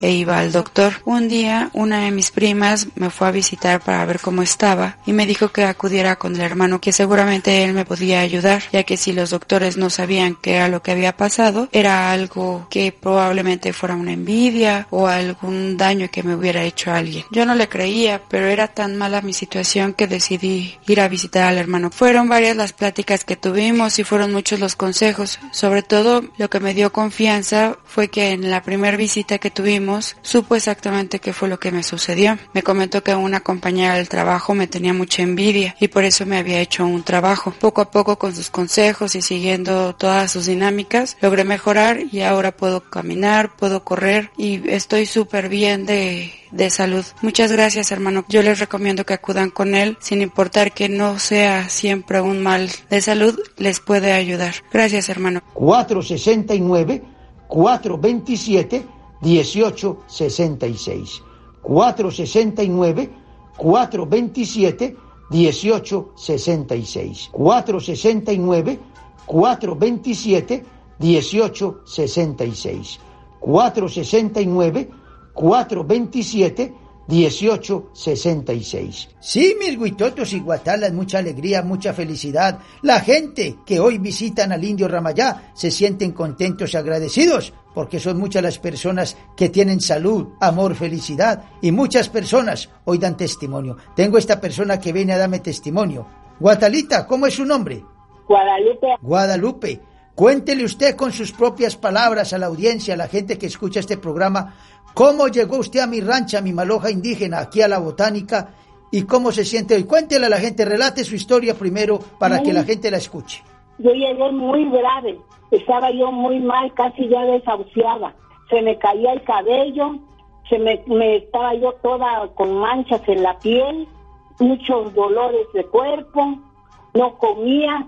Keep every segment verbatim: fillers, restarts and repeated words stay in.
e iba al doctor. Un día, una de mis primas me fue a visitar para ver cómo estaba y me dijo que acudiera con el hermano, que seguramente él me podía ayudar, ya que si los doctores no sabían qué era lo que había pasado, era algo que probablemente fuera una envidia o algún daño que me hubiera hecho alguien. Yo no le creía, pero era tan mala mi situación que decidí ir a visitar al hermano. Fueron varias las pláticas que tuvimos y fueron muchos los consejos. Sobre todo, lo que me dio confianza fue que en la primera visita que tuvimos, supo exactamente qué fue lo que me sucedió. Me comentó que una compañera del trabajo me tenía mucha envidia y por eso me había hecho un trabajo. Poco a poco, con sus consejos y siguiendo todas sus dinámicas, logré mejorar y ahora puedo caminar, puedo correr y estoy súper bien de, de salud. Muchas gracias, hermano. Yo les recomiendo que acudan con él, sin importar que no sea siempre un mal de salud, les puede ayudar. Gracias, hermano. cuatro sesenta y nueve, cuatro veintisiete, dieciocho sesenta y seis. cuatro sesenta y nueve, cuatro veintisiete, dieciocho sesenta y seis. cuatro sesenta y nueve, cuatro veintisiete, dieciocho sesenta y seis. cuatro sesenta y nueve, cuatro veintisiete, dieciocho sesenta y seis. Sí, mis guitotos y guatalas, mucha alegría, mucha felicidad. La gente que hoy visitan al indio Ramayá se sienten contentos y agradecidos, porque son muchas las personas que tienen salud, amor, felicidad, y muchas personas hoy dan testimonio. Tengo esta persona que viene a darme testimonio. Guatalita, ¿cómo es su nombre? Guadalupe. Guadalupe, cuéntele usted con sus propias palabras a la audiencia, a la gente que escucha este programa, ¿cómo llegó usted a mi rancha, a mi maloja indígena, aquí a la botánica, y cómo se siente hoy? Cuéntele a la gente, relate su historia primero para muy, que la gente la escuche. Yo llegué muy grave, estaba yo muy mal, casi ya desahuciada, se me caía el cabello, se me, me estaba yo toda con manchas en la piel, muchos dolores de cuerpo, no comía,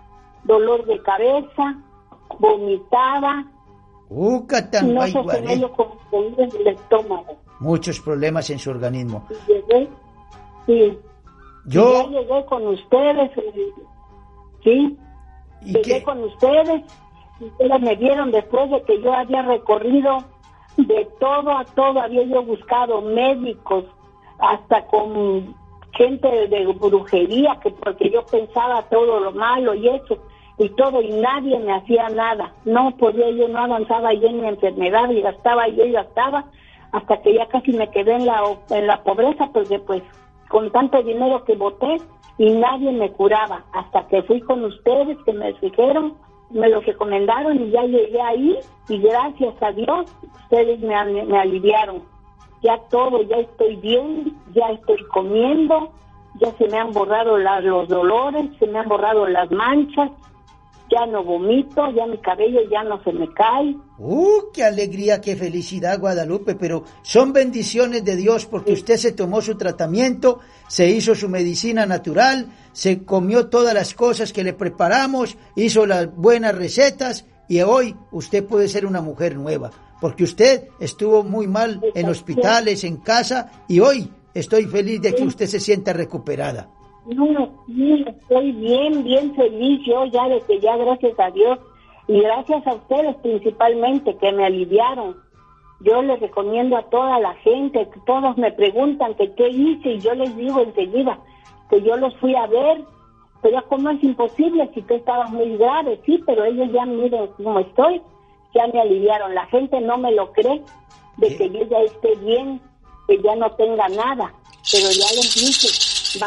dolor de cabeza, vomitaba. Uh, no se tenía yo con el estómago. Muchos problemas en su organismo. Y llegué, sí. Yo y ya llegué con ustedes, sí. ¿Y llegué qué? con ustedes. Y ustedes me vieron después de que yo había recorrido de todo a todo, había yo buscado médicos, hasta con gente de brujería, que porque yo pensaba todo lo malo y eso. Y todo, y nadie me hacía nada. No podía, yo no avanzaba yo en mi enfermedad, y gastaba yo y gastaba, hasta que ya casi me quedé en la, en la pobreza, porque pues con tanto dinero que boté, y nadie me curaba, hasta que fui con ustedes, que me dijeron, me lo recomendaron, y ya llegué ahí, y gracias a Dios, ustedes me, me aliviaron. Ya todo, ya estoy bien, ya estoy comiendo, ya se me han borrado la, los dolores, se me han borrado las manchas, ya no vomito, ya mi cabello ya no se me cae. ¡Uh, qué alegría, qué felicidad, Guadalupe! Pero son bendiciones de Dios, porque usted se tomó su tratamiento, se hizo su medicina natural, se comió todas las cosas que le preparamos, hizo las buenas recetas, y hoy usted puede ser una mujer nueva, porque usted estuvo muy mal en hospitales, en casa, y hoy estoy feliz de que usted se sienta recuperada. No, sí, estoy bien, bien feliz yo ya de que ya gracias a Dios y gracias a ustedes principalmente que me aliviaron. Yo les recomiendo a toda la gente, que todos me preguntan que qué hice y yo les digo enseguida que yo los fui a ver, pero como es imposible si tú estabas muy grave, sí, pero ellos ya miren cómo estoy, ya me aliviaron. La gente no me lo cree de que yo ya esté bien, que ya no tenga nada, pero ya les dije.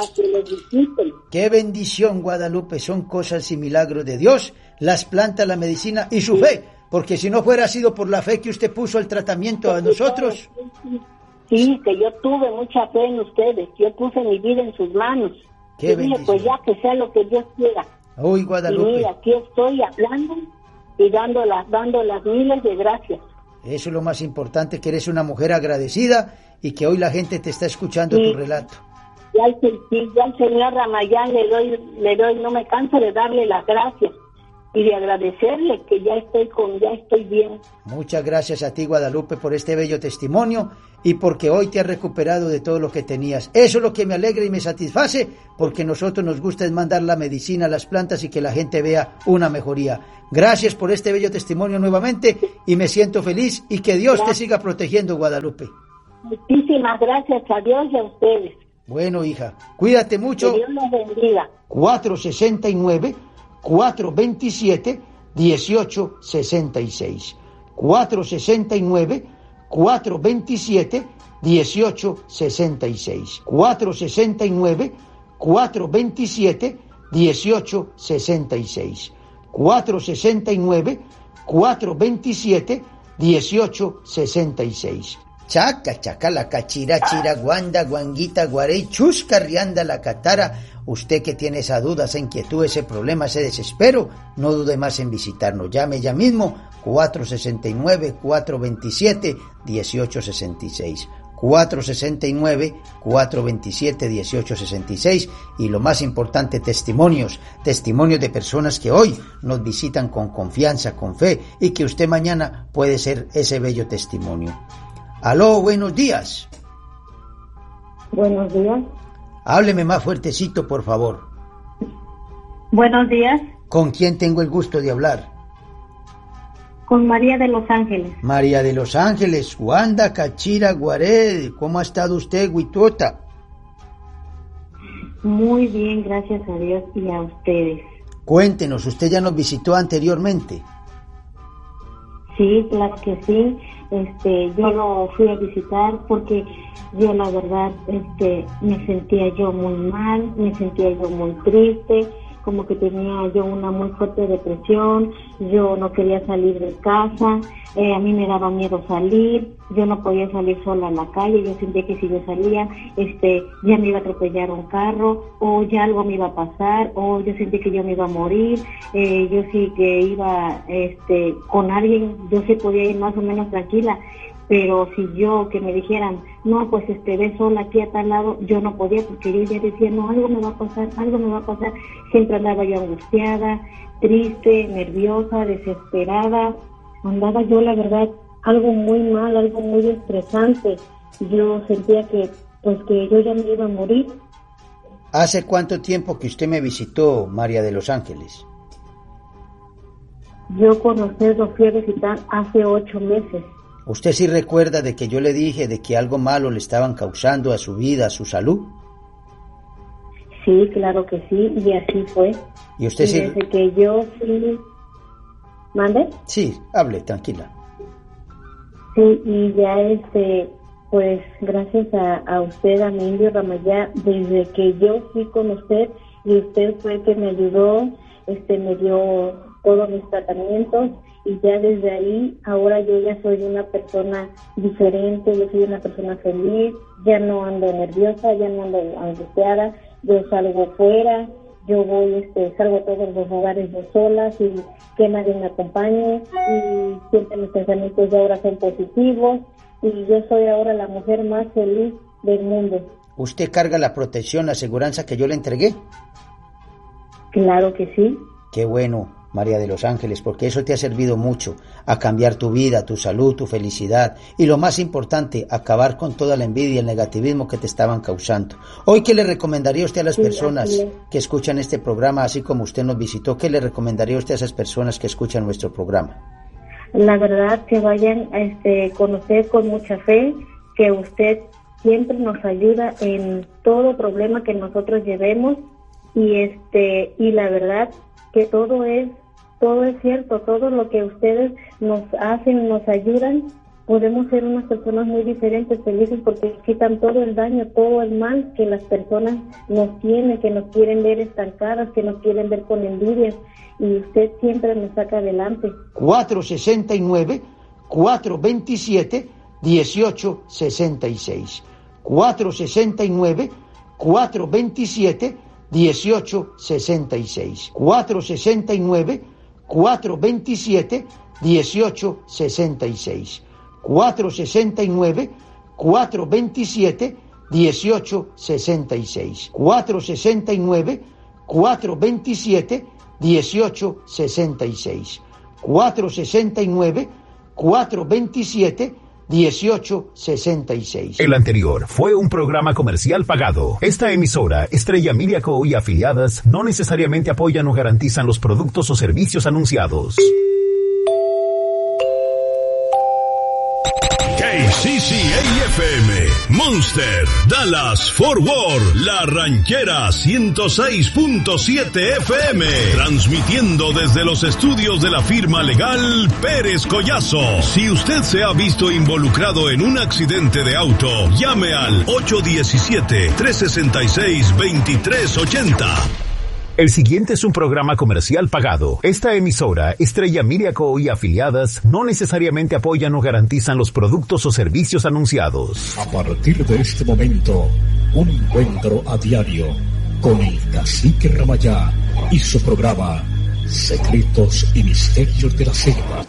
Qué bendición, Guadalupe, son cosas y milagros de Dios, las plantas, la medicina y su sí. fe, porque si no fuera sido por la fe que usted puso al tratamiento a nosotros. Sí, que yo tuve mucha fe en ustedes, yo puse mi vida en sus manos. Qué yo bendición. Dije, pues ya que sea lo que Dios quiera. Uy, Guadalupe. Y mira, aquí estoy hablando y dando las, dando las miles de gracias. Eso es lo más importante, que eres una mujer agradecida y que hoy la gente te está escuchando sí. tu relato. Ya al, ya al señor Ramayán le doy, le doy, no me canso de darle las gracias. y de agradecerle que ya estoy con, ya estoy bien. Muchas gracias a ti, Guadalupe, por este bello testimonio y porque hoy te has recuperado de todo lo que tenías. Eso es lo que me alegra y me satisface, porque nosotros nos gusta es mandar la medicina a las plantas y que la gente vea una mejoría. Gracias por este bello testimonio nuevamente y me siento feliz y que Dios gracias. Te siga protegiendo, Guadalupe. Muchísimas gracias a Dios y a ustedes. Bueno, hija, cuídate mucho. Que Dios los bendiga. cuatro sesenta y nueve, cuatro veintisiete, dieciocho sesenta y seis. cuatro sesenta y nueve, cuatro veintisiete, dieciocho sesenta y seis. cuatro sesenta y nueve, cuatro veintisiete, dieciocho sesenta y seis. cuatro sesenta y nueve, cuatro veintisiete, dieciocho sesenta y seis. Chaca, chaca, la cachira, chira, guanda, guanguita, guarey, chusca, rianda, la catara. Usted que tiene esa duda, esa inquietud, ese problema, ese desespero, no dude más en visitarnos. Llame ya mismo, cuatro sesenta y nueve, cuatro veintisiete, dieciocho sesenta y seis. cuatro sesenta y nueve, cuatro veintisiete, dieciocho sesenta y seis. Y lo más importante, testimonios, testimonios de personas que hoy nos visitan con confianza, con fe, y que usted mañana puede ser ese bello testimonio. Aló, buenos días. Buenos días. Hábleme más fuertecito, por favor. Buenos días. ¿Con quién tengo el gusto de hablar? Con María de Los Ángeles. María de Los Ángeles, Wanda, Cachira, Guared. ¿Cómo ha estado usted, Huituota? Muy bien, gracias a Dios y a ustedes. Cuéntenos, usted ya nos visitó anteriormente. Sí, claro que sí. Este, yo lo fui a visitar porque yo la verdad, este, me sentía yo muy mal, me sentía yo muy triste, como que tenía yo una muy fuerte depresión, yo no quería salir de casa, eh, a mí me daba miedo salir, yo no podía salir sola a la calle, yo sentía que si yo salía, este, ya me iba a atropellar un carro, o ya algo me iba a pasar, o yo sentía que yo me iba a morir, eh, yo sí que iba, este, con alguien, yo sí podía ir más o menos tranquila, pero si yo que me dijeran, no, pues este, ve sola aquí a tal lado, yo no podía, porque yo ya decía, no, algo me va a pasar, algo me va a pasar, siempre andaba yo angustiada, triste, nerviosa, desesperada, andaba yo la verdad, algo muy mal, algo muy estresante, yo sentía que, pues que yo ya me iba a morir. ¿Hace cuánto tiempo que usted me visitó, María de Los Ángeles? Yo con usted lo fui a visitar hace ocho meses. ¿Usted sí recuerda de que yo le dije de que algo malo le estaban causando a su vida, a su salud? Sí, claro que sí, y así fue. ¿Y usted y sí? Desde que yo fui... ¿Mande? Sí, hable, tranquila. Sí, y ya este, pues gracias a, a usted, a mi indio Ramayá, desde que yo fui con usted, y usted fue el que me ayudó, este, me dio todos mis tratamientos, y ya desde ahí, ahora yo ya soy una persona diferente, yo soy una persona feliz, ya no ando nerviosa, ya no ando angustiada, yo salgo fuera, yo voy, este, salgo a todos los lugares yo sola, sin que nadie me acompañe, y siempre mis pensamientos ya ahora son positivos, y yo soy ahora la mujer más feliz del mundo. ¿Usted carga la protección, la aseguranza que yo le entregué? Claro que sí. Qué bueno, María de Los Ángeles, porque eso te ha servido mucho a cambiar tu vida, tu salud, tu felicidad y lo más importante, acabar con toda la envidia y el negativismo que te estaban causando. Hoy, ¿qué le recomendaría usted a las sí, personas que escuchan este programa, así como usted nos visitó? ¿Qué le recomendaría usted a esas personas que escuchan nuestro programa? La verdad, que vayan a este, con usted con mucha fe, que usted siempre nos ayuda en todo problema que nosotros llevemos y este y la verdad que todo es todo es cierto, todo lo que ustedes nos hacen, nos ayudan, podemos ser unas personas muy diferentes, felices, porque quitan todo el daño, todo el mal que las personas nos tienen, que nos quieren ver estancadas, que nos quieren ver con envidia, y usted siempre nos saca adelante. cuatro sesenta y nueve, cuatro veintisiete, dieciocho sesenta y seis. cuatro sesenta y nueve, cuatro veintisiete, dieciocho sesenta y seis. cuatro sesenta y nueve, cuatro veintisiete, dieciocho sesenta y seis. cuatro sesenta y nueve, cuatro veintisiete, dieciocho sesenta y seis. cuatro sesenta y nueve, cuatro veintisiete, dieciocho sesenta y seis. cuatro sesenta y nueve, cuatro veintisiete, dieciocho sesenta y seis. El anterior fue un programa comercial pagado. Esta emisora, Estrella Media Co. y afiliadas, no necesariamente apoyan o garantizan los productos o servicios anunciados. K C C A F M, Monster, Dallas, Fort Worth, La Ranchera ciento seis punto siete F M, transmitiendo desde los estudios de la firma legal Pérez Collazo. Si usted se ha visto involucrado en un accidente de auto, llame al ocho uno siete, tres seis seis, dos tres ocho cero. El siguiente es un programa comercial pagado. Esta emisora, Estrella Media Co. y afiliadas, no necesariamente apoyan o garantizan los productos o servicios anunciados. A partir de este momento, un encuentro a diario con el Cacique Ramayá y su programa Secretos y Misterios de la Selva.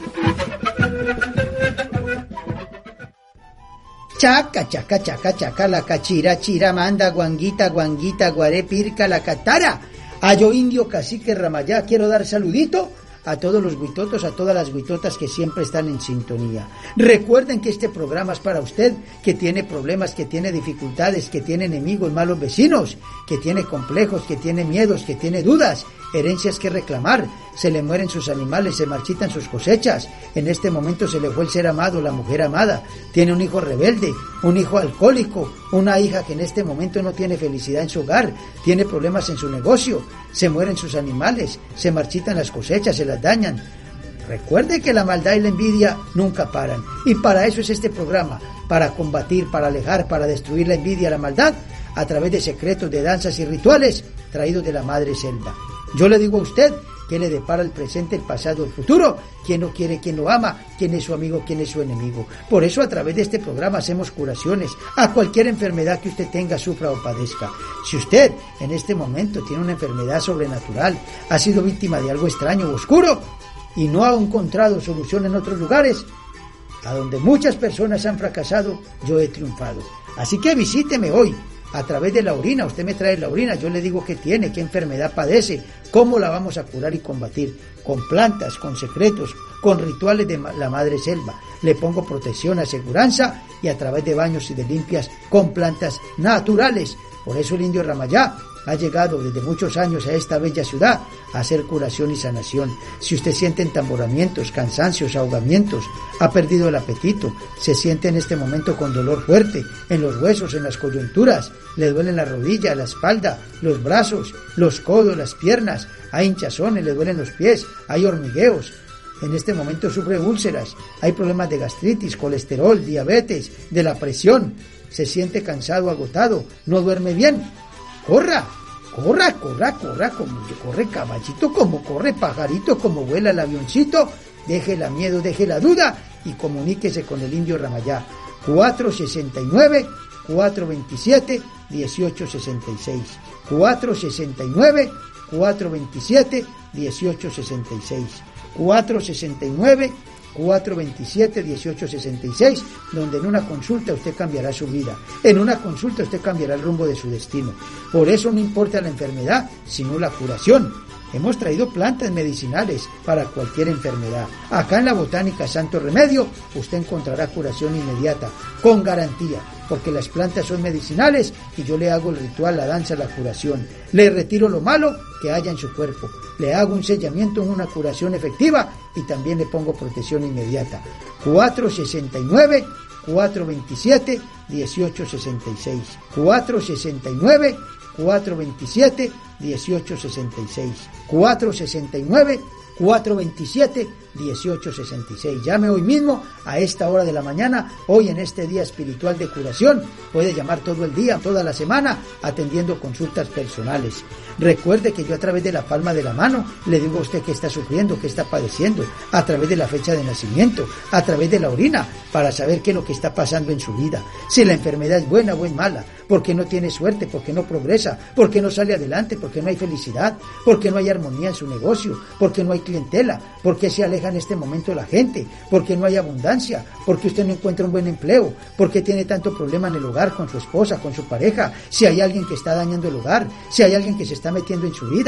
Chaca, chaca, chaca, chaca, la cachira, chira, manda, guanguita, guanguita, guaré, pirca, la catara. A yo indio Cacique Ramayá quiero dar saludito a todos los guitotos, a todas las guitotas que siempre están en sintonía. Recuerden que este programa es para usted que tiene problemas, que tiene dificultades, que tiene enemigos, malos vecinos, que tiene complejos, que tiene miedos, que tiene dudas, herencias que reclamar, se le mueren sus animales, se marchitan sus cosechas, en este momento se le fue el ser amado, la mujer amada, tiene un hijo rebelde, un hijo alcohólico, una hija que en este momento no tiene felicidad en su hogar, tiene problemas en su negocio, se mueren sus animales, se marchitan las cosechas, se las dañan. Recuerde que la maldad y la envidia nunca paran, y para eso es este programa, para combatir, para alejar, para destruir la envidia y la maldad, a través de secretos, de danzas y rituales traídos de la madre selva. Yo le digo a usted que le depara el presente, el pasado, el futuro, quién no quiere, quién lo ama, quién es su amigo, quién es su enemigo. Por eso a través de este programa hacemos curaciones a cualquier enfermedad que usted tenga, sufra o padezca. Si usted en este momento tiene una enfermedad sobrenatural, ha sido víctima de algo extraño o oscuro y no ha encontrado solución en otros lugares, a donde muchas personas han fracasado, yo he triunfado. Así que visíteme hoy. A través de la orina, usted me trae la orina, yo le digo qué tiene, qué enfermedad padece, cómo la vamos a curar y combatir, con plantas, con secretos, con rituales de la madre selva. Le pongo protección, aseguranza y a través de baños y de limpias con plantas naturales. Por eso el indio Ramayá ha llegado desde muchos años a esta bella ciudad a hacer curación y sanación. Si usted siente entamboramientos, cansancios, ahogamientos, ha perdido el apetito, se siente en este momento con dolor fuerte en los huesos, en las coyunturas, le duelen la rodilla, la espalda, los brazos, los codos, las piernas, hay hinchazones, le duelen los pies, hay hormigueos, en este momento sufre úlceras, hay problemas de gastritis, colesterol, diabetes, de la presión, se siente cansado, agotado, no duerme bien. Corra, corra, corra, corra, como corre caballito, como corre pajarito, como vuela el avioncito, deje la miedo, deje la duda y comuníquese con el indio Ramayá. cuatro sesenta y nueve, cuatro veintisiete, dieciocho sesenta y seis. cuatro sesenta y nueve, cuatro veintisiete, dieciocho sesenta y seis. cuatro sesenta y nueve, cuatro veintisiete, dieciocho sesenta y seis, donde en una consulta usted cambiará su vida, en una consulta usted cambiará el rumbo de su destino. Por eso no importa la enfermedad, sino la curación. Hemos traído plantas medicinales para cualquier enfermedad. Acá en la Botánica Santo Remedio usted encontrará curación inmediata, con garantía, porque las plantas son medicinales y yo le hago el ritual, la danza, la curación. Le retiro lo malo que haya en su cuerpo. Le hago un sellamiento en una curación efectiva y también le pongo protección inmediata. cuatro sesenta y nueve, cuatro veintisiete, dieciocho sesenta y seis. cuatro sesenta y nueve, cuatro veintisiete, dieciocho sesenta y seis. cuatro sesenta y nueve, cuatro veintisiete, dieciocho sesenta y seis. Llame hoy mismo a esta hora de la mañana, hoy en este día espiritual de curación. Puede llamar todo el día, toda la semana, atendiendo consultas personales. Recuerde que yo a través de la palma de la mano le digo a usted qué está sufriendo, qué está padeciendo, a través de la fecha de nacimiento, a través de la orina, para saber qué es lo que está pasando en su vida. Si la enfermedad es buena o es mala, porque no tiene suerte, porque no progresa, porque no sale adelante, porque no hay felicidad, porque no hay armonía en su negocio, porque no hay clientela, porque se aleja en este momento la gente, porque no hay abundancia, porque usted no encuentra un buen empleo, porque tiene tanto problema en el hogar con su esposa, con su pareja, si hay alguien que está dañando el hogar, si hay alguien que se está metiendo en su vida.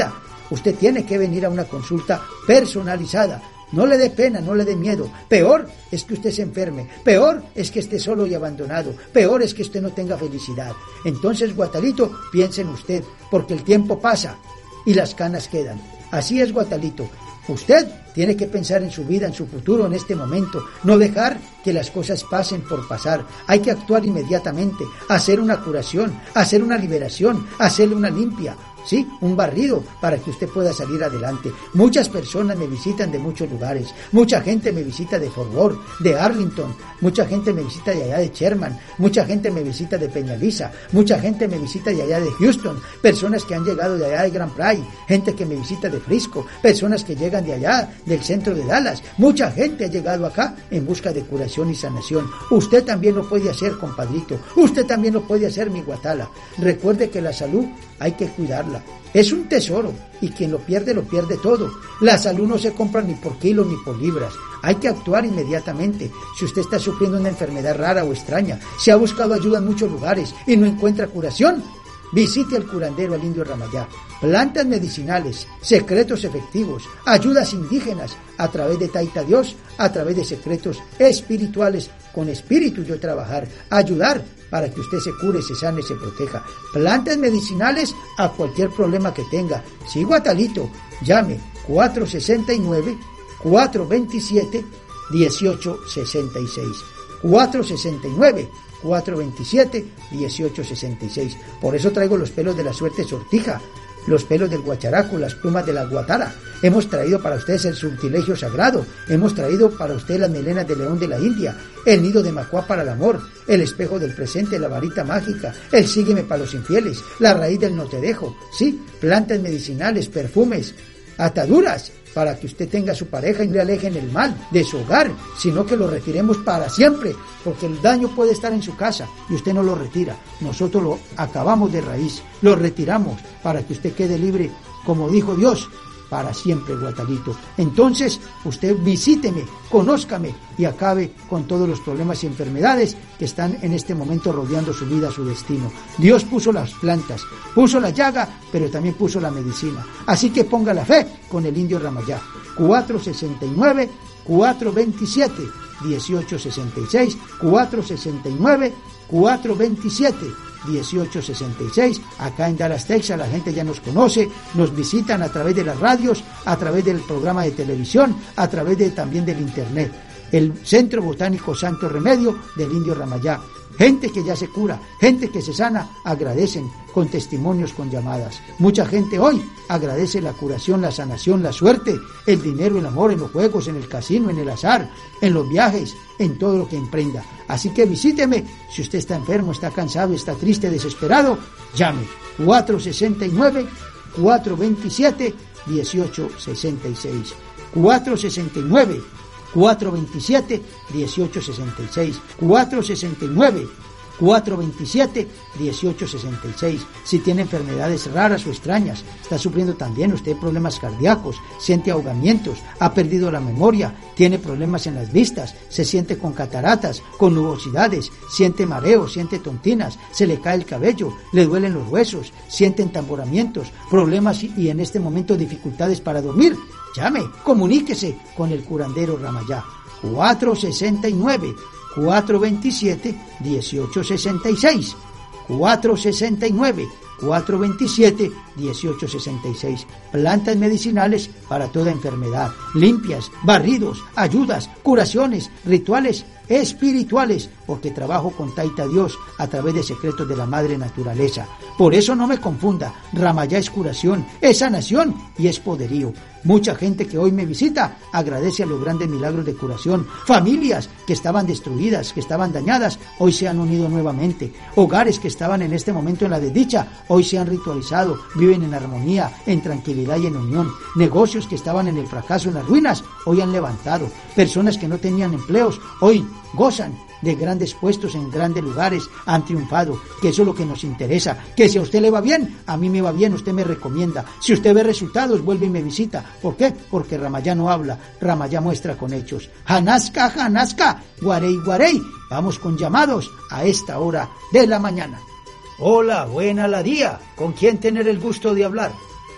usted tiene que venir a una consulta personalizada. No le dé pena, no le dé miedo. Peor es que usted se enferme. Peor es que esté solo y abandonado. Peor es que usted no tenga felicidad. Entonces, Guatalito, piense en usted, porque el tiempo pasa y las canas quedan. Así es, Guatalito. Usted tiene que pensar en su vida, en su futuro, en este momento. No dejar que las cosas pasen por pasar. Hay que actuar inmediatamente, hacer una curación, hacer una liberación, hacerle una limpia. Sí, un barrido para que usted pueda salir adelante. Muchas personas me visitan de muchos lugares. Mucha gente me visita de Fort Worth, de Arlington. Mucha gente me visita de allá de Sherman. Mucha gente me visita de Peñaliza. Mucha gente me visita de allá de Houston. Personas que han llegado de allá de Grand Prairie. Gente que me visita de Frisco. Personas que llegan de allá, del centro de Dallas. Mucha gente ha llegado acá en busca de curación y sanación. Usted también lo puede hacer, compadrito. Usted también lo puede hacer, mi Guatala. Recuerde que la salud hay que cuidarla. Es un tesoro y quien lo pierde, lo pierde todo. La salud no se compra ni por kilos ni por libras. Hay que actuar inmediatamente. Si usted está sufriendo una enfermedad rara o extraña, si ha buscado ayuda en muchos lugares y no encuentra curación, visite al curandero, al indio Ramayá. Plantas medicinales, secretos efectivos, ayudas indígenas, a través de Taita Dios, a través de secretos espirituales, con espíritu yo trabajar, ayudar para que usted se cure, se sane, se proteja. Plantas medicinales a cualquier problema que tenga. Sí, Guatalito, llame cuatro sesenta y nueve, cuatro veintisiete, dieciocho sesenta y seis. cuatro sesenta y nueve, cuatro veintisiete, dieciocho sesenta y seis. Por eso traigo los pelos de la suerte sortija, los pelos del guacharaco, las plumas de la guatara. Hemos traído para ustedes el sortilegio sagrado. Hemos traído para ustedes las melenas de león de la India, el nido de macuá para el amor, el espejo del presente, la varita mágica, el sígueme para los infieles, la raíz del no te dejo, sí, plantas medicinales, perfumes, ataduras, para que usted tenga a su pareja y le alejen el mal de su hogar, sino que lo retiremos para siempre, porque el daño puede estar en su casa y usted no lo retira. Nosotros lo acabamos de raíz, lo retiramos para que usted quede libre, como dijo Dios, para siempre, Guatalito. Entonces, usted visíteme, conózcame y acabe con todos los problemas y enfermedades que están en este momento rodeando su vida, su destino. Dios puso las plantas, puso la llaga, pero también puso la medicina. Así que ponga la fe con el indio Ramayá. cuatro sesenta y nueve, cuatro veintisiete, dieciocho sesenta y seis, cuatro sesenta y nueve, cuatro veintisiete, dieciocho sesenta y seis. Acá en Dallas, Texas, la gente ya nos conoce, nos visitan a través de las radios, a través del programa de televisión, a través de también del internet. El Centro Botánico Santo Remedio del indio Ramayá. Gente que ya se cura, gente que se sana, agradecen con testimonios, con llamadas. Mucha gente hoy agradece la curación, la sanación, la suerte, el dinero, el amor, en los juegos, en el casino, en el azar, en los viajes, en todo lo que emprenda. Así que visíteme. Si usted está enfermo, está cansado, está triste, desesperado, llame cuatro sesenta y nueve, cuatro veintisiete, dieciocho sesenta y seis. cuatro sesenta y nueve, cuatro veintisiete, dieciocho sesenta y seis. cuatro sesenta y nueve, cuatro veintisiete, dieciocho sesenta y seis. Si tiene enfermedades raras o extrañas, está sufriendo también usted problemas cardíacos, siente ahogamientos, ha perdido la memoria, tiene problemas en las vistas, se siente con cataratas, con nubosidades, siente mareos, siente tontinas, se le cae el cabello, le duelen los huesos, siente entamboramientos, problemas y, y en este momento dificultades para dormir, llame, comuníquese con el curandero Ramayá. cuatro sesenta y nueve, cuatro veintisiete, dieciocho sesenta y seis. cuatro sesenta y nueve, cuatro veintisiete, dieciocho sesenta y seis. Plantas medicinales para toda enfermedad, limpias, barridos, ayudas, curaciones, rituales espirituales, porque trabajo con Taita Dios a través de secretos de la madre naturaleza. Por eso no me confunda, Ramayá es curación, es sanación y es poderío. Mucha gente que hoy me visita agradece a los grandes milagros de curación. Familias que estaban destruidas, que estaban dañadas, hoy se han unido nuevamente. Hogares que estaban en este momento en la desdicha, hoy se han ritualizado, viven en armonía, en tranquilidad y en unión. Negocios que estaban en el fracaso, en las ruinas, hoy han levantado. Personas que no tenían empleos, hoy gozan de grandes puestos en grandes lugares, han triunfado, que eso es lo que nos interesa, que si a usted le va bien, a mí me va bien, usted me recomienda, si usted ve resultados, vuelve y me visita. ¿Por qué? Porque Ramayá no habla, Ramayá muestra con hechos. Hanasca, Hanasca, Guarey, Guarey. Vamos con llamados a esta hora de la mañana. Hola, buena la día, ¿con quién tener el gusto de hablar?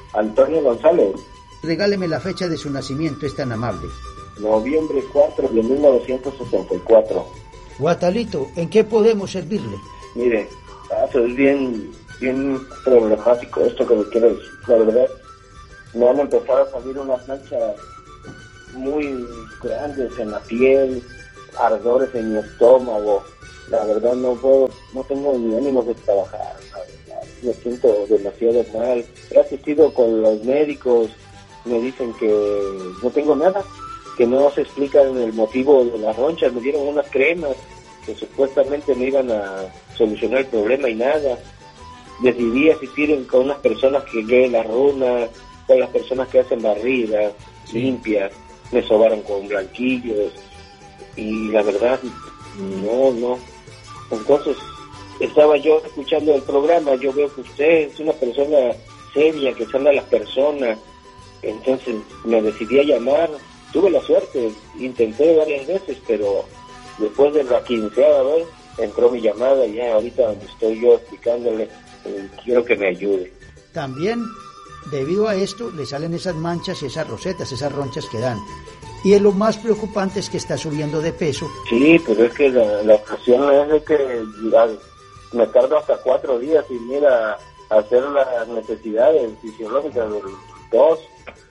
Antonio González. Regáleme la fecha de su nacimiento, es tan amable. Noviembre cuatro de mil novecientos setenta y cuatro. Guatalito, ¿en qué podemos servirle? Mire, eso es bien, bien problemático esto que me quiero decir. La verdad, me han empezado a salir unas manchas muy grandes en la piel, ardores en mi estómago. La verdad no puedo, no tengo ni ánimo de trabajar. Me siento demasiado mal. He asistido con los médicos, me dicen que no tengo nada, que no se explican el motivo de las ronchas. Me dieron unas cremas que supuestamente me iban a solucionar el problema y nada. Decidí asistir con unas personas que leen la runa, con las personas que hacen barridas, sí, limpias, me sobaron con blanquillos y la verdad, no, no. Entonces, estaba yo escuchando el programa, yo veo que usted es una persona seria, que sana a las personas, entonces me decidí a llamar, tuve la suerte, intenté varias veces, pero después de la quinceava vez entró mi llamada y ya ahorita estoy yo explicándole, eh, quiero que me ayude. También, debido a esto, le salen esas manchas y esas rosetas, esas ronchas que dan. Y lo más preocupante es que está subiendo de peso. Sí, pero es que la, la ocasión es de que ya, me tardo hasta cuatro días sin ir a, a hacer las necesidades fisiológicas del tos.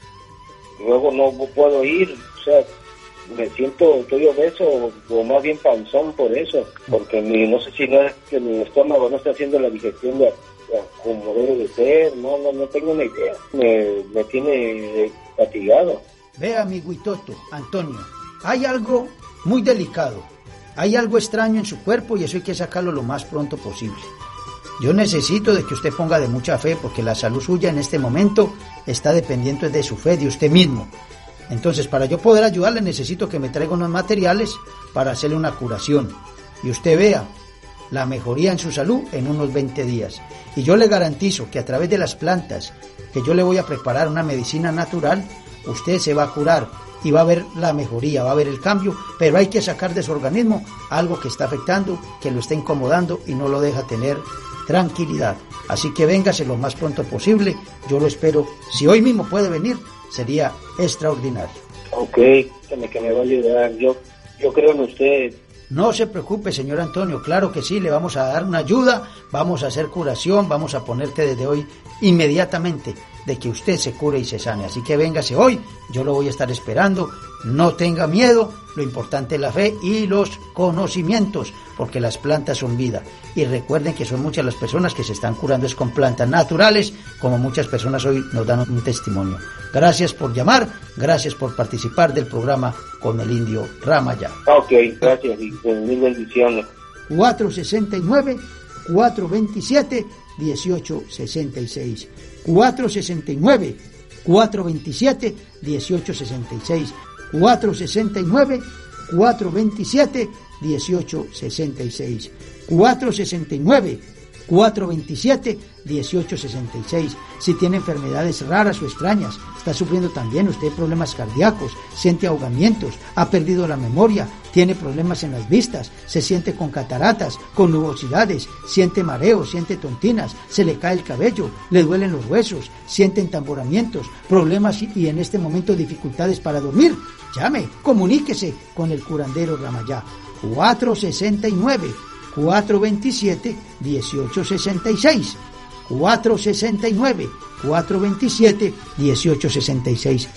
Luego no puedo ir, o sea, me siento, estoy obeso o más bien panzón por eso, porque mi, no sé si no es que mi estómago no está haciendo la digestión de, de como debe de ser, no, no, no tengo una idea, me, me tiene fatigado. Vea, mi Huitoto, Antonio, hay algo muy delicado, hay algo extraño en su cuerpo y eso hay que sacarlo lo más pronto posible. Yo necesito de que usted ponga de mucha fe porque la salud suya en este momento está dependiente de su fe, de usted mismo. Entonces, para yo poder ayudarle necesito que me traiga unos materiales para hacerle una curación. Y usted vea la mejoría en su salud en unos veinte días. Y yo le garantizo que a través de las plantas que yo le voy a preparar una medicina natural, usted se va a curar y va a ver la mejoría, va a ver el cambio, pero hay que sacar de su organismo algo que está afectando, que lo está incomodando y no lo deja tener tranquilidad. Así que véngase lo más pronto posible, yo lo espero. Si hoy mismo puede venir, sería extraordinario. Ok, que me, que me va a ayudar, yo, yo creo en usted. No se preocupe, señor Antonio, claro que sí, le vamos a dar una ayuda, vamos a hacer curación, vamos a ponerte desde hoy inmediatamente de que usted se cure y se sane. Así que véngase hoy, yo lo voy a estar esperando, no tenga miedo, lo importante es la fe y los conocimientos, porque las plantas son vida. Y recuerden que son muchas las personas que se están curando es con plantas naturales, como muchas personas hoy nos dan un testimonio. Gracias por llamar, gracias por participar del programa con el indio Ramayá. Ok, gracias y mil bendiciones. cuatro sesenta y nueve, cuatro veintisiete, dieciocho sesenta y seis. cuatro sesenta y nueve, cuatro veintisiete, dieciocho sesenta y seis. cuatro sesenta y nueve, cuatro veintisiete, dieciocho sesenta y seis. cuatro sesenta y nueve, cuatro veintisiete, dieciocho sesenta y seis. Si tiene enfermedades raras o extrañas, está sufriendo también usted problemas cardíacos, siente ahogamientos, ha perdido la memoria, tiene problemas en las vistas, se siente con cataratas, con nubosidades, siente mareos, siente tontinas, se le cae el cabello, le duelen los huesos, siente entamboramientos, problemas y, y en este momento dificultades para dormir, llame, comuníquese con el curandero Ramayá. cuatro sesenta y nueve, cuatro veintisiete, dieciocho sesenta y seis. cuatro sesenta y nueve, cuatro veintisiete, dieciocho sesenta y seis.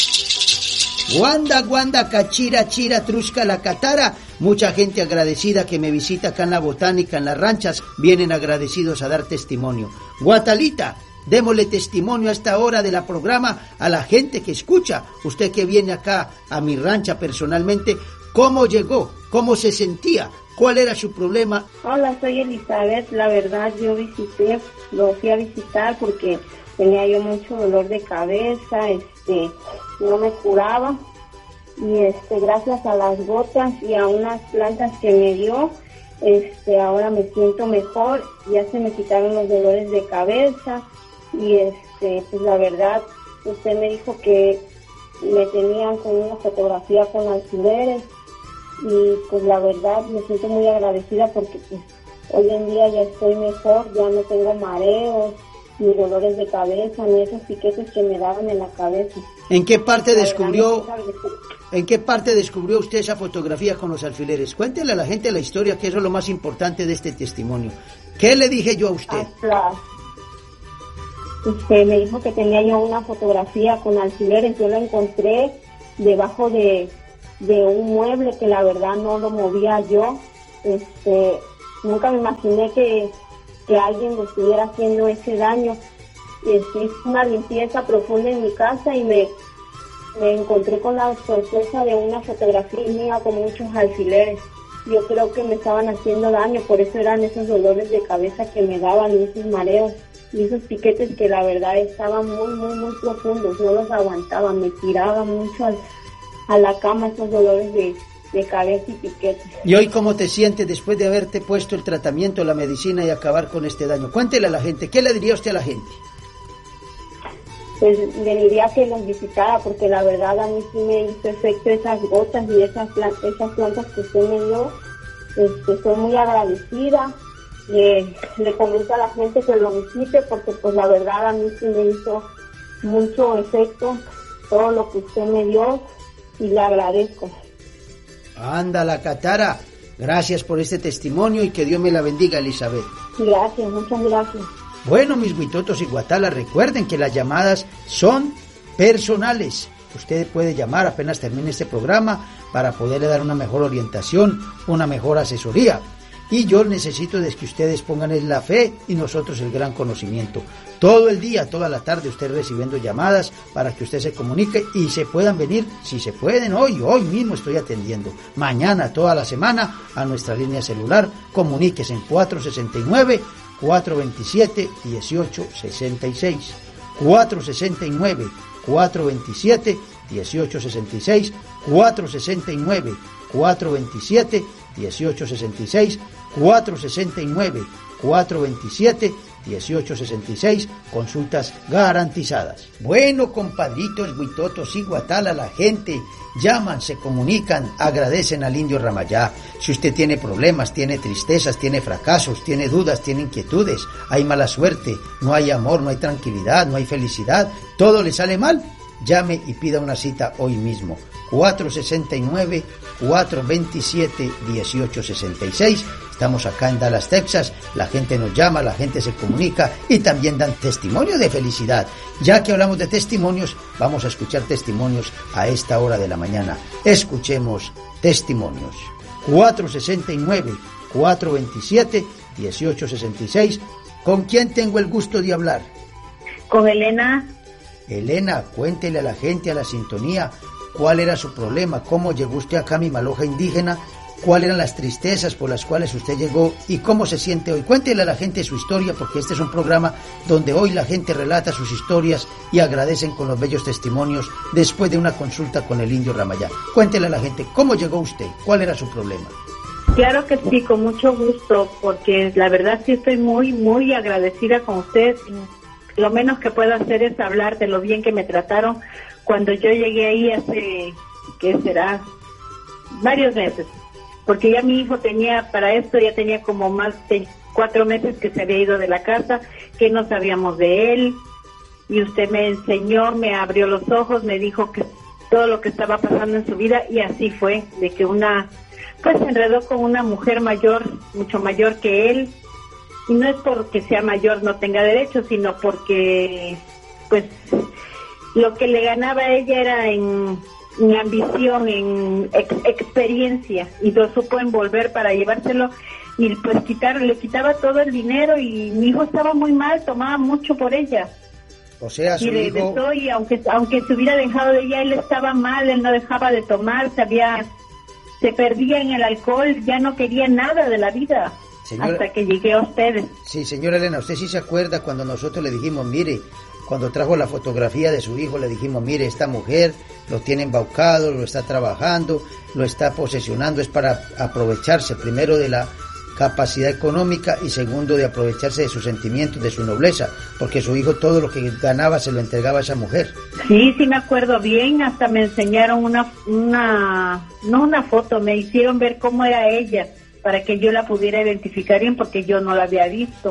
Guanda, guanda, cachira, chira, trusca, la catara. Mucha gente agradecida que me visita acá en la botánica, en las ranchas, vienen agradecidos a dar testimonio. Guatalita, démosle testimonio a esta hora de la programa a la gente que escucha. Usted que viene acá a mi rancha personalmente, ¿cómo llegó? ¿Cómo se sentía? ¿Cuál era su problema? Hola, soy Elizabeth. La verdad, yo visité, lo fui a visitar porque tenía yo mucho dolor de cabeza, este, no me curaba. Y este, gracias a las gotas y a unas plantas que me dio, este, ahora me siento mejor. Ya se me quitaron los dolores de cabeza. Y este, pues la verdad, usted me dijo que me tenían con una fotografía con alfileres. Y pues la verdad me siento muy agradecida porque pues hoy en día ya estoy mejor, ya no tengo mareos, ni dolores de cabeza, ni esos piquetes que me daban en la cabeza. ¿En qué parte La descubrió, verdad, en qué parte descubrió usted esa fotografía con los alfileres? Cuéntele a la gente la historia, que eso es lo más importante de este testimonio. ¿Qué le dije yo a usted? Hasta, usted me dijo que tenía yo una fotografía con alfileres. Yo la encontré debajo de, de un mueble que la verdad no lo movía yo. Este, nunca me imaginé que, que alguien me estuviera haciendo ese daño. Este, hice una limpieza profunda en mi casa y me, me encontré con la sorpresa de una fotografía mía con muchos alfileres. Yo creo que me estaban haciendo daño, por eso eran esos dolores de cabeza que me daban y esos mareos y esos piquetes que la verdad estaban muy, muy, muy profundos, no los aguantaba, me tiraba mucho al, a la cama esos dolores de, de cabeza y piquetes. ¿Y hoy cómo te sientes después de haberte puesto el tratamiento, la medicina y acabar con este daño? Cuéntele a la gente, ¿qué le diría usted a la gente? Pues le diría que los visitara, porque la verdad a mí sí me hizo efecto esas gotas y esas, esas plantas que usted me dio. Este, estoy muy agradecida. Le, le comento a la gente que lo visite, porque pues la verdad a mí sí me hizo mucho efecto todo lo que usted me dio y le agradezco. Anda la Catara, gracias por este testimonio y que Dios me la bendiga, Elizabeth. Gracias, muchas gracias. Bueno, mis huitotos y guatalas, recuerden que las llamadas son personales. Usted puede llamar apenas termine este programa para poderle dar una mejor orientación, una mejor asesoría. Y yo necesito de que ustedes pongan en la fe y nosotros el gran conocimiento. Todo el día, toda la tarde, usted recibiendo llamadas para que usted se comunique y se puedan venir, si se pueden, hoy, hoy mismo estoy atendiendo. Mañana, toda la semana, a nuestra línea celular, comuníquese en cuatro sesenta y nueve, cuatro veintisiete, dieciocho sesenta y seis. cuatro sesenta y nueve, cuatro veintisiete, dieciocho sesenta y seis. cuatro sesenta y nueve, cuatro veintisiete, dieciocho sesenta y seis. cuatro sesenta y nueve, cuatro veintisiete, dieciocho sesenta y seis, consultas garantizadas. Bueno, compadritos, huitotos y guatala, la gente llaman, se comunican, agradecen al Indio Ramayá. Si usted tiene problemas, tiene tristezas, tiene fracasos, tiene dudas, tiene inquietudes, hay mala suerte, no hay amor, no hay tranquilidad, no hay felicidad, todo le sale mal, llame y pida una cita hoy mismo. cuatro sesenta y nueve, cuatro veintisiete, dieciocho sesenta y seis. Estamos acá en Dallas, Texas. La gente nos llama, la gente se comunica y también dan testimonio de felicidad. Ya que hablamos de testimonios, vamos a escuchar testimonios a esta hora de la mañana. Escuchemos testimonios. cuatro sesenta y nueve, cuatro veintisiete, dieciocho sesenta y seis. ¿Con quién tengo el gusto de hablar? Con Elena. Elena, cuéntele a la gente, a la sintonía, cuál era su problema, cómo llegó usted acá a mi Maloja indígena, cuáles eran las tristezas por las cuales usted llegó y cómo se siente hoy. Cuéntele a la gente su historia, porque este es un programa donde hoy la gente relata sus historias y agradecen con los bellos testimonios después de una consulta con el Indio Ramayá. Cuéntele a la gente cómo llegó usted, cuál era su problema. Claro que sí, con mucho gusto, porque la verdad sí estoy muy, muy agradecida con usted. Lo menos que puedo hacer es hablar de lo bien que me trataron cuando yo llegué ahí hace, ¿qué será? Varios meses. Porque ya mi hijo tenía, para esto ya tenía como más de cuatro meses que se había ido de la casa, que no sabíamos de él. Y usted me enseñó, me abrió los ojos, me dijo que todo lo que estaba pasando en su vida, y así fue, de que una, pues se enredó con una mujer mayor, mucho mayor que él. Y no es porque sea mayor no tenga derecho, sino porque, pues, lo que le ganaba a ella era en, en ambición, en ex, experiencia, y lo supo envolver para llevárselo, y pues quitar, le quitaba todo el dinero, y mi hijo estaba muy mal, tomaba mucho por ella. O sea, su y hijo... de, y aunque, aunque se hubiera dejado de ella, él estaba mal, él no dejaba de tomar, se había, se perdía en el alcohol, ya no quería nada de la vida. Señora, hasta que llegué a ustedes. Sí, señora Elena, usted sí se acuerda cuando nosotros le dijimos, mire, cuando trajo la fotografía de su hijo, le dijimos, mire, esta mujer lo tiene embaucado, lo está trabajando, lo está posesionando, es para aprovecharse primero de la capacidad económica y segundo de aprovecharse de sus sentimientos, de su nobleza, porque su hijo todo lo que ganaba se lo entregaba a esa mujer. Sí, sí me acuerdo bien, hasta me enseñaron una, una, no una foto, me hicieron ver cómo era ella, para que yo la pudiera identificar bien, porque yo no la había visto.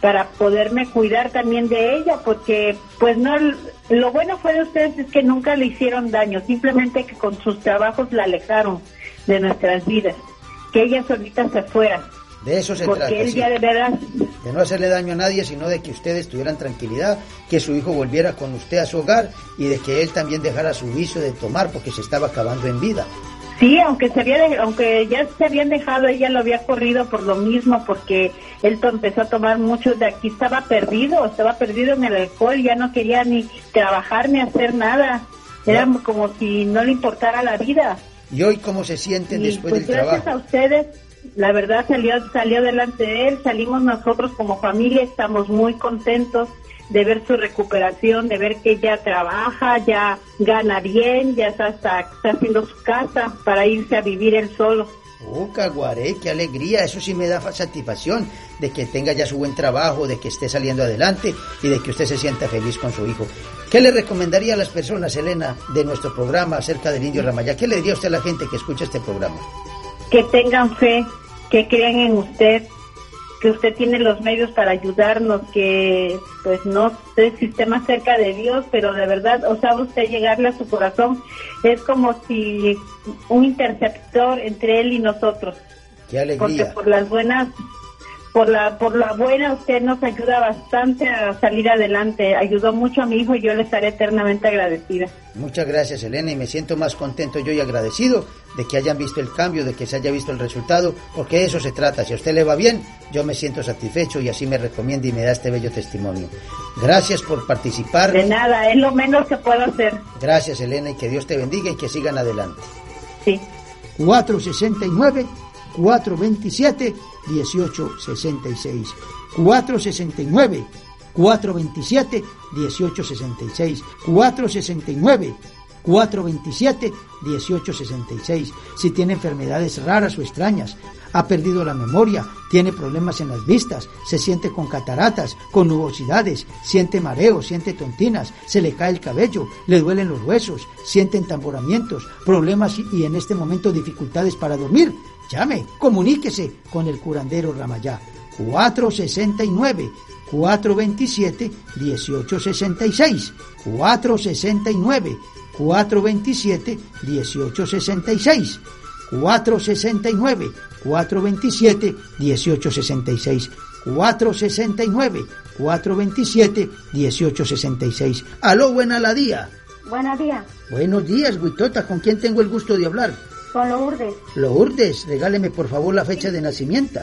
para poderme cuidar también de ella, porque pues no, lo bueno fue de ustedes es que nunca le hicieron daño, simplemente que con sus trabajos la alejaron de nuestras vidas, que ella solita se fuera. De eso se porque trata, él sí. ya de verdad, de no hacerle daño a nadie, sino de que ustedes tuvieran tranquilidad, que su hijo volviera con usted a su hogar y de que él también dejara su vicio de tomar porque se estaba acabando en vida. sí, aunque se había, de, aunque ya se habían dejado, ella lo había corrido por lo mismo, porque él to- empezó a tomar mucho de aquí, estaba perdido, estaba perdido en el alcohol, ya no quería ni trabajar ni hacer nada, era no. como si no le importara la vida. ¿Y hoy cómo se sienten Y después pues del gracias trabajo? a ustedes, la verdad salió salió delante de él, salimos nosotros como familia, estamos muy contentos de ver su recuperación, de ver que ya trabaja, ya gana bien, ya está, está, está haciendo su casa para irse a vivir él solo. Oh, Caguaré, qué alegría, eso sí me da satisfacción de que tenga ya su buen trabajo, de que esté saliendo adelante y de que usted se sienta feliz con su hijo. ¿Qué le recomendaría a las personas, Elena, de nuestro programa acerca del Indio Ramayá? ¿Qué le diría usted a la gente que escucha este programa? Que tengan fe, que crean en usted, que usted tiene los medios para ayudarnos, que pues no sé si esté más cerca de Dios, pero de verdad, o sea, usted llegarle a su corazón es como si un interceptor entre él y nosotros. Qué alegría. Porque por las buenas, por la por la buena usted nos ayuda bastante a salir adelante, ayudó mucho a mi hijo y yo le estaré eternamente agradecida. Muchas gracias, Elena, y me siento más contento yo y agradecido de que hayan visto el cambio, de que se haya visto el resultado, porque de eso se trata. Si a usted le va bien, yo me siento satisfecho y así me recomienda y me da este bello testimonio. Gracias por participar. De nada, es lo menos que puedo hacer. Gracias, Elena, y que Dios te bendiga y que sigan adelante. Sí. cuatro sesenta y nueve, cuatro veintisiete, dieciocho sesenta y seis. cuatro sesenta y nueve, cuatro veintisiete, dieciocho sesenta y seis. cuatro sesenta y nueve, cuatro veintisiete, dieciocho sesenta y seis. Si tiene enfermedades raras o extrañas, ha perdido la memoria, tiene problemas en las vistas, se siente con cataratas, con nubosidades, siente mareos, siente tontinas, se le cae el cabello, le duelen los huesos, siente entamboramientos, problemas y, y en este momento dificultades para dormir, llame, comuníquese con el curandero Ramayá. cuatro sesenta y nueve, cuatro veintisiete, dieciocho sesenta y seis. cuatro sesenta y nueve, cuatro veintisiete, dieciocho sesenta y seis. cuatro sesenta y nueve, cuatro veintisiete, dieciocho sesenta y seis. cuatro sesenta y nueve, cuatro veintisiete, dieciocho sesenta y seis. Aló, buena la día. Buenos días. Buenos días, Huitota, ¿con quién tengo el gusto de hablar? Con Lourdes. Lourdes, regáleme por favor la fecha de nacimiento.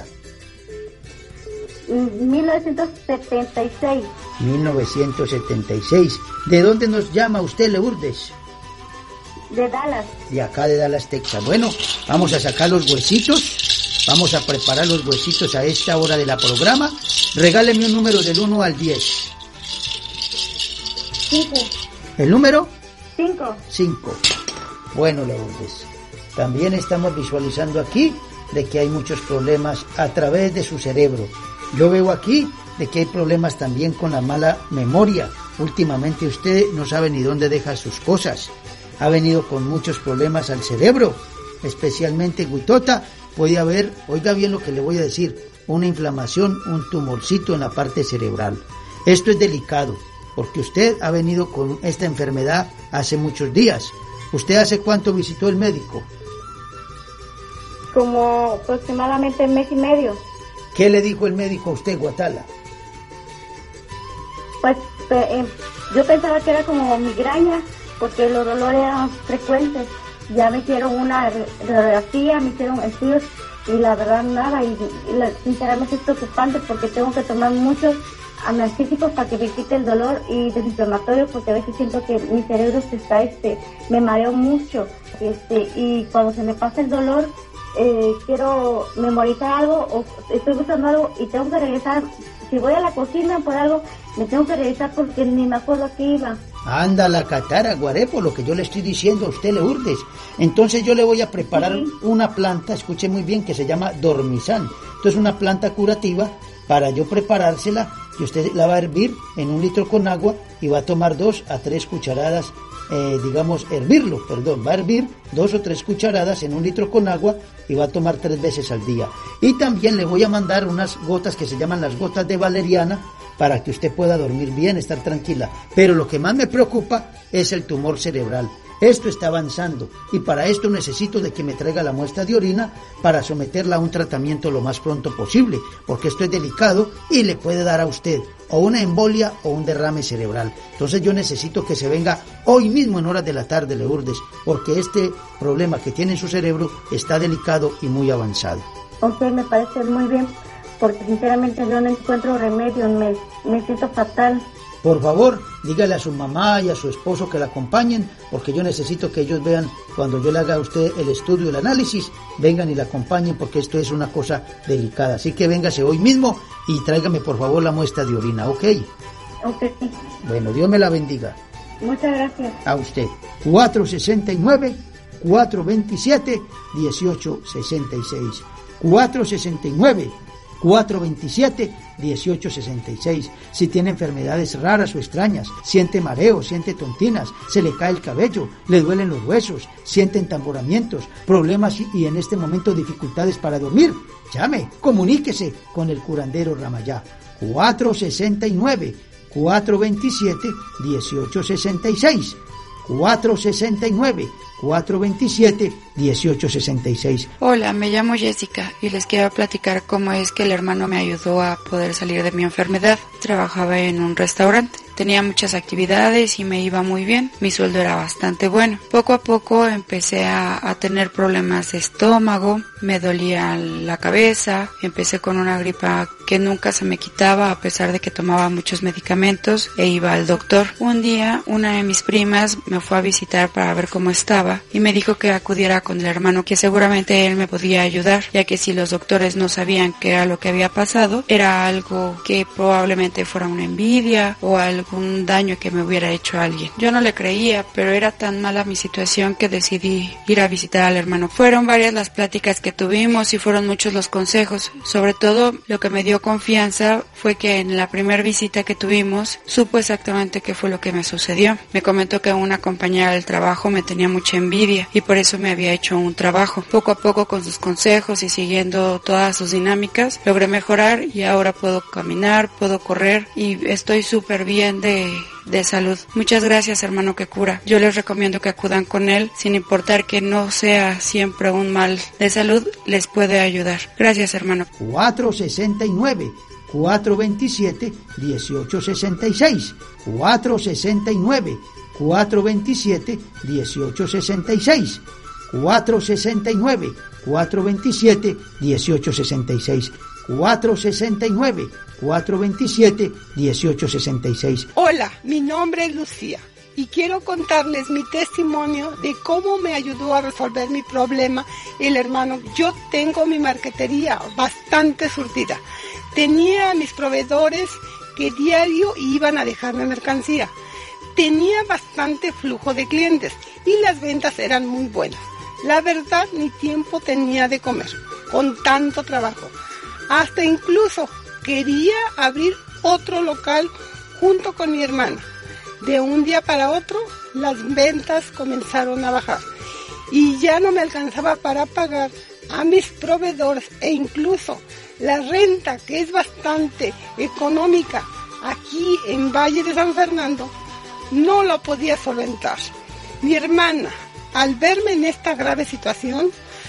mil novecientos setenta y seis. mil novecientos setenta y seis. ¿De dónde nos llama usted, Lourdes? De Dallas. De acá de Dallas, Texas. Bueno, vamos a sacar los huesitos. Vamos a preparar los huesitos a esta hora de la programa. Regáleme un número del uno al diez. cinco. ¿El número? cinco. cinco. Bueno, Lourdes, también estamos visualizando aquí de que hay muchos problemas a través de su cerebro. Yo veo aquí de que hay problemas también con la mala memoria. Últimamente usted no sabe ni dónde deja sus cosas. Ha venido con muchos problemas al cerebro, especialmente Huitota. Puede haber, oiga bien lo que le voy a decir, una inflamación, un tumorcito en la parte cerebral. Esto es delicado, porque usted ha venido con esta enfermedad hace muchos días. ¿Usted hace cuánto visitó el médico? Como aproximadamente un mes y medio. ¿Qué le dijo el médico a usted, Guatala? Pues eh, yo pensaba que era como migraña, porque los dolores eran frecuentes. Ya me hicieron una radiografía, me hicieron estudios y la verdad nada. Y, y la, sinceramente es preocupante porque tengo que tomar muchos analgésicos para que me quite el dolor y desinflamatorios, porque a veces siento que mi cerebro se está, este, me mareo mucho, este, y cuando se me pasa el dolor, eh, quiero memorizar algo o estoy buscando algo y tengo que regresar. Si voy a la cocina por algo, me tengo que regresar porque ni me acuerdo a qué iba. Anda la catara, Guarepo, lo que yo le estoy diciendo a usted, Lourdes. Entonces yo le voy a preparar sí. una planta, escuche muy bien, que se llama Dormizán. Entonces una planta curativa para yo preparársela, que usted la va a hervir en un litro con agua y va a tomar dos a tres cucharadas eh, digamos, hervirlo, perdón, va a hervir dos o tres cucharadas en un litro con agua y va a tomar tres veces al día. Y también le voy a mandar unas gotas que se llaman las gotas de valeriana para que usted pueda dormir bien, estar tranquila. Pero lo que más me preocupa es el tumor cerebral. Esto está avanzando y para esto necesito de que me traiga la muestra de orina para someterla a un tratamiento lo más pronto posible, porque esto es delicado y le puede dar a usted o una embolia o un derrame cerebral. Entonces yo necesito que se venga hoy mismo en horas de la tarde, Lourdes, porque este problema que tiene en su cerebro está delicado y muy avanzado. Ok, me parece muy bien, porque sinceramente yo no encuentro remedio, me, me siento fatal. Por favor, dígale a su mamá y a su esposo que la acompañen, porque yo necesito que ellos vean, cuando yo le haga a usted el estudio, el análisis, vengan y la acompañen, porque esto es una cosa delicada. Así que véngase hoy mismo y tráigame por favor la muestra de orina, ¿ok? Ok. Bueno, Dios me la bendiga. Muchas gracias. A usted. cuatro sesenta y nueve, cuatro veintisiete, dieciocho sesenta y seis. cuatro sesenta y nueve, cuatro veintisiete, dieciocho sesenta y seis. Si tiene enfermedades raras o extrañas, siente mareo, siente tontinas, se le cae el cabello, le duelen los huesos, siente entamboramientos, problemas y en este momento dificultades para dormir, llame, comuníquese con el curandero Ramayá. cuatro sesenta y nueve, cuatro veintisiete, dieciocho sesenta y seis. cuatro sesenta y nueve, cuatro veintisiete, dieciocho sesenta y seis. Hola, me llamo Jessica y les quiero platicar cómo es que el hermano me ayudó a poder salir de mi enfermedad. Trabajaba en un restaurante, tenía muchas actividades y me iba muy bien, mi sueldo era bastante bueno. Poco a poco empecé a, a tener problemas de estómago, me dolía la cabeza, empecé con una gripa que nunca se me quitaba a pesar de que tomaba muchos medicamentos e iba al doctor. Un día una de mis primas me fue a visitar para ver cómo estaba y me dijo que acudiera con el hermano, que seguramente él me podía ayudar, ya que si los doctores no sabían qué era lo que había pasado, era algo que probablemente fuera una envidia o algún daño que me hubiera hecho a alguien. Yo no le creía, pero era tan mala mi situación que decidí ir a visitar al hermano. Fueron varias las pláticas que tuvimos y fueron muchos los consejos. Sobre todo lo que me dio confianza fue que en la primera visita que tuvimos supo exactamente qué fue lo que me sucedió. Me comentó que una compañera del trabajo me tenía mucha envidia y por eso me había hecho un trabajo. Poco a poco, con sus consejos y siguiendo todas sus dinámicas, logré mejorar y ahora puedo caminar, puedo correr y estoy súper bien de, de salud. Muchas gracias, hermano que cura. Yo les recomiendo que acudan con él, sin importar que no sea siempre un mal de salud, les puede ayudar. Gracias, hermano. cuatro sesenta y nueve, cuatro veintisiete, dieciocho sesenta y seis. cuatro sesenta y nueve, cuatro veintisiete, dieciocho sesenta y seis. cuatro sesenta y nueve, cuatro veintisiete, dieciocho sesenta y seis. cuatro sesenta y nueve, cuatro veintisiete, dieciocho sesenta y seis. Hola, mi nombre es Lucía y quiero contarles mi testimonio de cómo me ayudó a resolver mi problema el hermano. Yo tengo mi marquetería bastante surtida. Tenía mis proveedores que diario iban a dejarme mercancía. Tenía bastante flujo de clientes y las ventas eran muy buenas. La verdad, ni tiempo tenía de comer con tanto trabajo. Hasta incluso quería abrir otro local junto con mi hermana. De un día para otro, las ventas comenzaron a bajar y ya no me alcanzaba para pagar a mis proveedores e incluso la renta, que es bastante económica aquí en Valle de San Fernando, no lo podía solventar. Mi hermana, al verme en esta grave situación,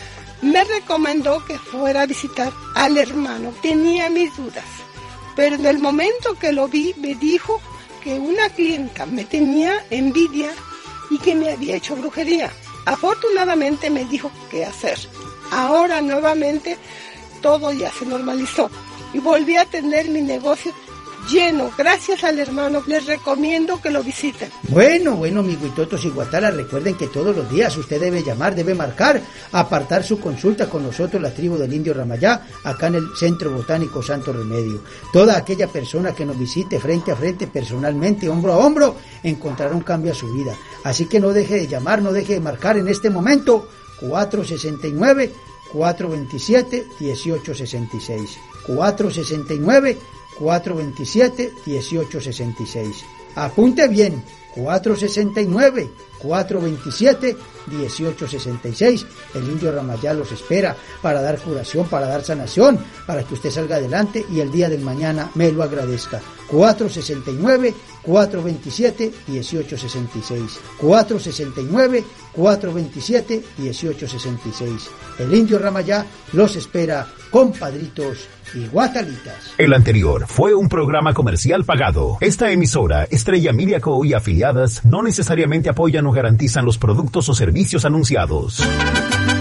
me recomendó que fuera a visitar al hermano. Tenía mis dudas, pero en el momento que lo vi, me dijo que una clienta me tenía envidia y que me había hecho brujería. Afortunadamente me dijo qué hacer. Ahora nuevamente todo ya se normalizó y volví a tener mi negocio lleno, gracias al hermano. Les recomiendo que lo visiten. Bueno, bueno, mis huitotos y guatalas, recuerden que todos los días usted debe llamar, debe marcar, apartar su consulta con nosotros, la tribu del Indio Ramayá, acá en el Centro Botánico Santo Remedio. Toda aquella persona que nos visite frente a frente, personalmente, hombro a hombro, encontrará un cambio a su vida. Así que no deje de llamar, no deje de marcar en este momento, cuatro sesenta y nueve, cuatro veintisiete, dieciocho sesenta y seis. cuatro sesenta y nueve, cuatro veintisiete, dieciocho sesenta y seis. Apunte bien, cuatro sesenta y nueve, cuatro veintisiete, dieciocho sesenta y seis. El Indio Ramayá los espera para dar curación, para dar sanación, para que usted salga adelante y el día del mañana me lo agradezca. cuatro sesenta y nueve, cuatro veintisiete, dieciocho sesenta y seis. cuatro sesenta y nueve, cuatro veintisiete, dieciocho sesenta y seis. El Indio Ramayá los espera, compadritos y guatalitas. El anterior fue un programa comercial pagado. Esta emisora, Estrella Media Co. y afiliadas, no necesariamente apoyan o garantizan los productos o servicios anunciados.